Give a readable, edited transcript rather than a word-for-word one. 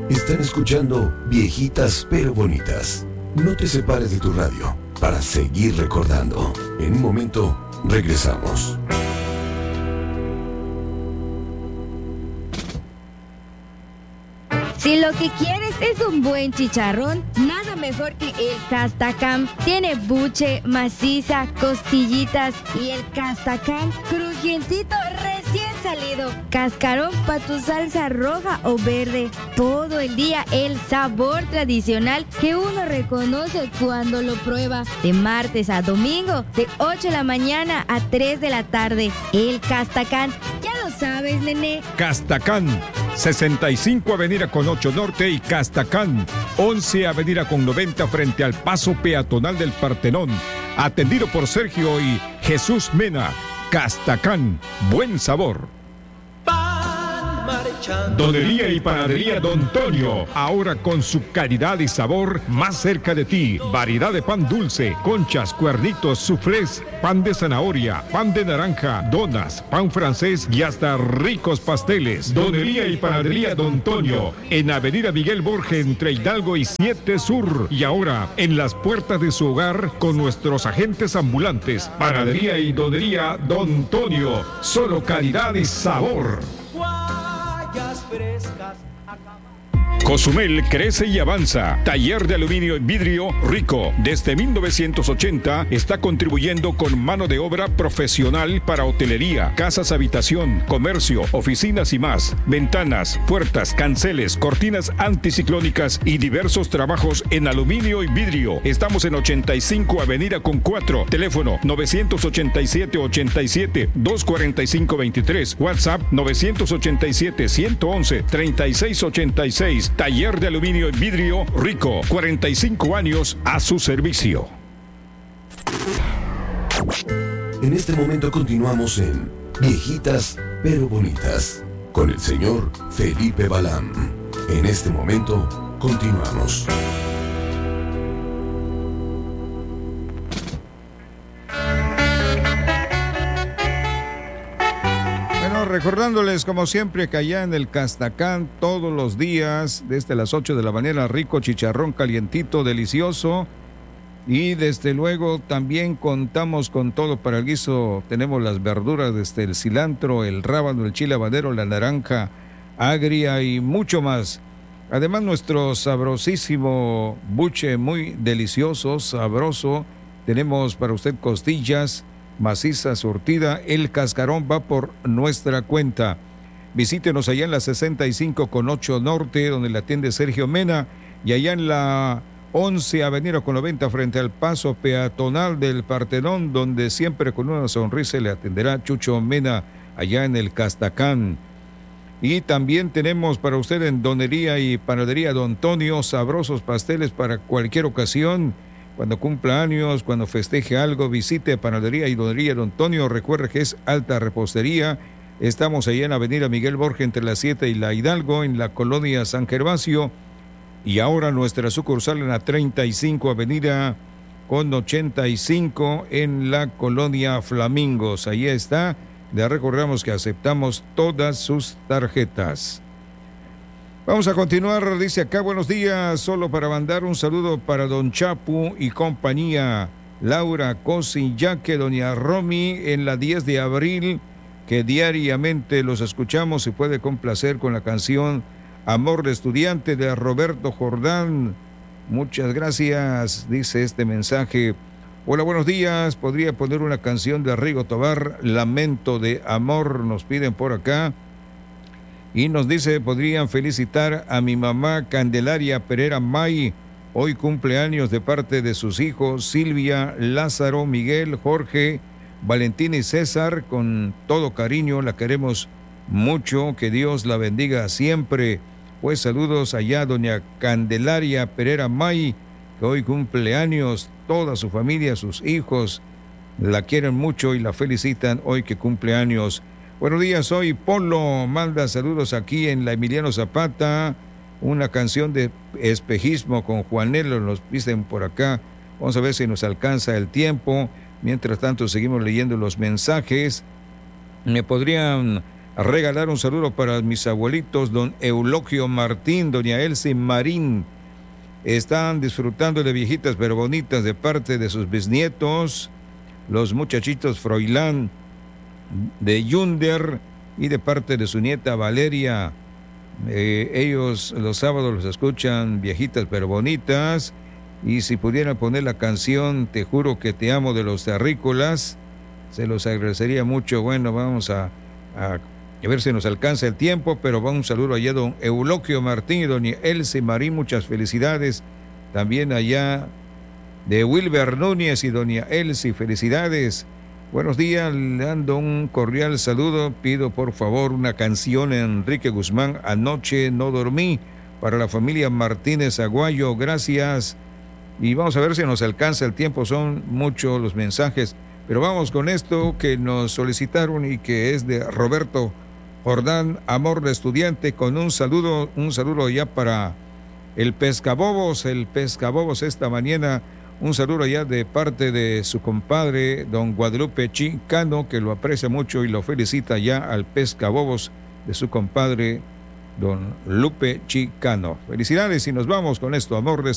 Están escuchando Viejitas pero Bonitas. No te separes de tu radio para seguir recordando. En un momento, regresamos. Si lo que quieres es un buen chicharrón, nada mejor que el Castacán. Tiene buche, maciza, costillitas y el Castacán crujientito recién salido. Cascarón para tu salsa roja o verde. Todo el día el sabor tradicional que uno reconoce cuando lo prueba. De martes a domingo, de 8 de la mañana a 3 de la tarde. El Castacán, ya lo sabes, nene. Castacán, 65 Avenida con 8 Norte y Castacán, 11 Avenida con 90 frente al paso peatonal del Partenón. Atendido por Sergio y Jesús Mena. Castacán, buen sabor. Donería y Panadería Don Tonio, ahora con su calidad y sabor más cerca de ti. Variedad de pan dulce, conchas, cuernitos, suflés, pan de zanahoria, pan de naranja, donas, pan francés y hasta ricos pasteles. Donería y Panadería Don Tonio, en Avenida Miguel Borges entre Hidalgo y 7 Sur. Y ahora en las puertas de su hogar con nuestros agentes ambulantes. Panadería y Donería Don Tonio, solo calidad y sabor. Cozumel crece y avanza. Taller de aluminio y vidrio Rico. Desde 1980 está contribuyendo con mano de obra profesional para hotelería, casas habitación, comercio, oficinas y más. Ventanas, puertas, canceles, cortinas anticiclónicas y diversos trabajos en aluminio y vidrio. Estamos en 85 Avenida con 4. Teléfono 987-87-245-23. WhatsApp 987-111-3686. Taller de aluminio y vidrio Rico, 45 años a su servicio. En este momento continuamos en Viejitas pero Bonitas con el señor Felipe Balán. En este momento continuamos. Recordándoles como siempre que allá en el Castacán todos los días desde las 8 de la mañana rico chicharrón calientito, delicioso, y desde luego también contamos con todo para el guiso. Tenemos las verduras desde el cilantro, el rábano, el chile habanero, la naranja agria y mucho más. Además nuestro sabrosísimo buche muy delicioso, sabroso. Tenemos para usted costillas maciza surtida, el cascarón va por nuestra cuenta. Visítenos allá en la 65 con 8 Norte, donde la atiende Sergio Mena, y allá en la 11 Avenida con 90 frente al paso peatonal del Partenón, donde siempre con una sonrisa le atenderá Chucho Mena, allá en el Castacán. Y también tenemos para usted en Donería y Panadería Don Tonio sabrosos pasteles para cualquier ocasión. Cuando cumpla años, cuando festeje algo, visite Panadería y Donería Don Tonio. Recuerde que es alta repostería. Estamos allá en Avenida Miguel Borges entre la 7 y la Hidalgo, en la colonia San Gervasio. Y ahora nuestra sucursal en la 35 Avenida con 85 en la colonia Flamingos. Ahí está. Le recordamos que aceptamos todas sus tarjetas. Vamos a continuar, dice acá, buenos días, solo para mandar un saludo para don Chapu y compañía, Laura Cosi, Yaque, doña Romy, en la 10 de abril, que diariamente los escuchamos y puede complacer con la canción Amor de Estudiante de Roberto Jordán. Muchas gracias, dice este mensaje. Hola, buenos días, podría poner una canción de Rigo Tobar, Lamento de Amor, nos piden por acá. Y nos dice, podrían felicitar a mi mamá Candelaria Pereira May, hoy cumpleaños de parte de sus hijos Silvia, Lázaro, Miguel, Jorge, Valentín y César, con todo cariño, la queremos mucho, que Dios la bendiga siempre. Pues saludos allá doña Candelaria Pereira May, que hoy cumpleaños, toda su familia, sus hijos, la quieren mucho y la felicitan hoy que cumpleaños. Buenos días, soy Polo, manda saludos aquí en la Emiliano Zapata, una canción de espejismo con Juanelo, nos dicen por acá, vamos a ver si nos alcanza el tiempo, mientras tanto seguimos leyendo los mensajes. Me podrían a regalar un saludo para mis abuelitos, don Euloquio Martín, doña Elsie Marín. Están disfrutando de viejitas pero bonitas de parte de sus bisnietos, los muchachitos Froilán de Yunder y de parte de su nieta Valeria. Ellos los sábados los escuchan viejitas pero bonitas, y si pudieran poner la canción Te juro que te amo de los Terrícolas, se los agradecería mucho. Bueno, vamos a ver si nos alcanza el tiempo, pero va un saludo allá a don Euloquio Martín y doña Elsie Marín, muchas felicidades. También allá de Wilber Núñez y doña Elsie, felicidades. Buenos días, le dando un cordial saludo. Pido por favor una canción de Enrique Guzmán, Anoche no dormí, para la familia Martínez Aguayo, gracias. Y vamos a ver si nos alcanza el tiempo, son muchos los mensajes, pero vamos con esto que nos solicitaron y que es de Roberto Jordán, Amor de Estudiante, con un saludo ya para el Pescabobos esta mañana. Un saludo ya de parte de su compadre, don Guadalupe Chicano, que lo aprecia mucho y lo felicita ya al Pescabobos de su compadre, don Lupe Chicano. Felicidades y nos vamos con esto, Amor de